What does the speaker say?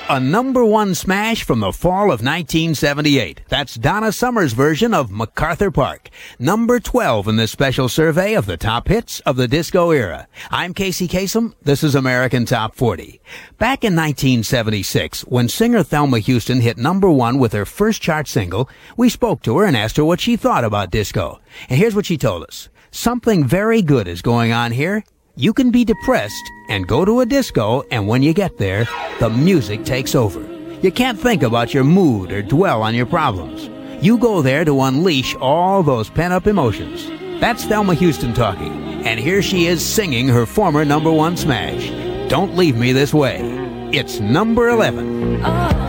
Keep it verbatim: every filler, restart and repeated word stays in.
a number one smash from the fall of nineteen seventy-eight. That's Donna Summer's version of MacArthur Park. Number twelve in this special survey of the top hits of the disco era. I'm Casey Kasem. This is American Top forty. Back in nineteen seventy-six, when singer Thelma Houston hit number one with her first chart single, we spoke to her and asked her what she thought about disco. And here's what she told us. Something very good is going on here. You can be depressed and go to a disco, and when you get there, the music takes over. You can't think about your mood or dwell on your problems. You go there to unleash all those pent-up emotions. That's Thelma Houston talking, and here she is singing her former number one smash, Don't Leave Me This Way. It's number eleven. Oh.